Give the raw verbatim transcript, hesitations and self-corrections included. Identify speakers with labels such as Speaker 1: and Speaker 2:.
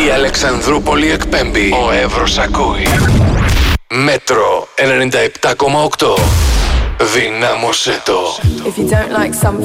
Speaker 1: Η Αλεξανδρούπολη εκπέμπει. Ο Εύρος ακούει. Μέτρο ενενήντα επτά κόμμα οκτώ. Δυνάμωσέ το.
Speaker 2: If you don't like something